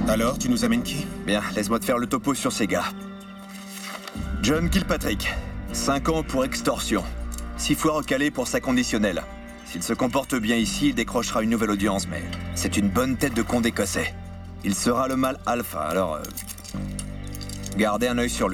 Alors, tu nous amènes qui? Bien, laisse-moi te faire le topo sur ces gars. John Kilpatrick, 5 ans pour extorsion. 6 fois recalé pour sa conditionnelle. S'il se comporte bien ici, il décrochera une nouvelle audience, mais c'est une bonne tête de con d'écossais. Il sera le mâle alpha, alors... gardez un œil sur lui.